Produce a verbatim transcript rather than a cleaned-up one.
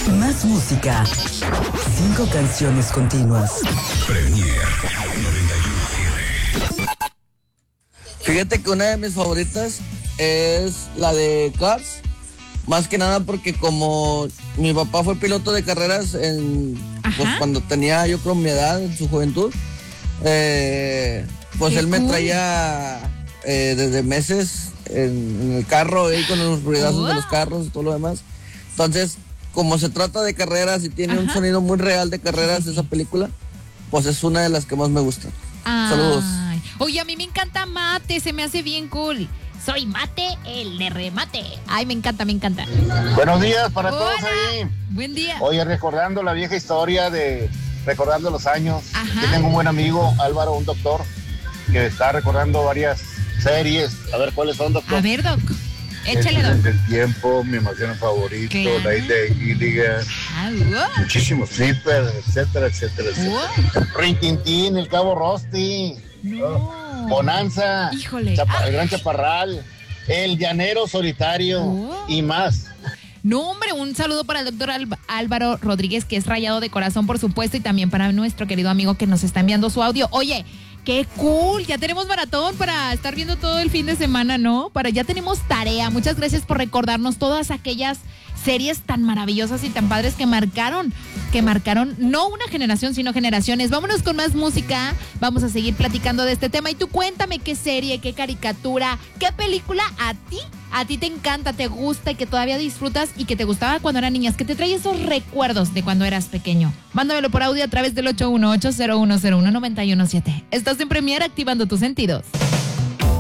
Más música. Cinco canciones continuas. Premier noventa y uno siete. Fíjate que una de mis favoritas es la de Cars. Más que nada porque como mi papá fue piloto de carreras en, pues cuando tenía yo creo mi edad, en su juventud, eh, pues Qué él me cool. traía eh, desde meses en, en el carro, ahí con los ruidazos Wow. de los carros y todo lo demás. Entonces, como se trata de carreras y tiene un Ajá. sonido muy real de carreras esa película, pues es una de las que más me gustan. Ay. Saludos. Oye, a mí me encanta Mate, se me hace bien cool. Soy Mate, el de remate. Ay, me encanta, me encanta. Buenos días para Hola. todos ahí. Buen día. Oye, recordando la vieja historia de recordando los años. Ajá. Yo tengo un buen amigo, Álvaro, un doctor, que está recordando varias series. A ver cuáles son, doctor. A ver, Doc. Échale, El Doc. del tiempo, mi emoción favorito, Claro. la isla de Gilligan, Ah, wow. muchísimos Flipper, etcétera, etcétera, etcétera. Wow. Rintintín, el Cabo Rosti, No. Bonanza, Híjole. Chapa- Ah. el Gran Chaparral, el Llanero Solitario Oh. y más. No, hombre, un saludo para el doctor Alb- Álvaro Rodríguez, que es rayado de corazón, por supuesto, y también para nuestro querido amigo que nos está enviando su audio. Oye, qué cool, ya tenemos maratón para estar viendo todo el fin de semana, ¿no? Para ya tenemos tarea. Muchas gracias por recordarnos todas aquellas series tan maravillosas y tan padres que marcaron, que marcaron no una generación, sino generaciones. Vámonos con más música, vamos a seguir platicando de este tema y tú cuéntame qué serie, qué caricatura, qué película a ti, a ti te encanta, te gusta y que todavía disfrutas y que te gustaba cuando eras niñas, que te trae esos recuerdos de cuando eras pequeño. Mándamelo por audio a través del ocho uno ocho, cero uno cero uno, nueve uno siete. Estás en Premier activando tus sentidos.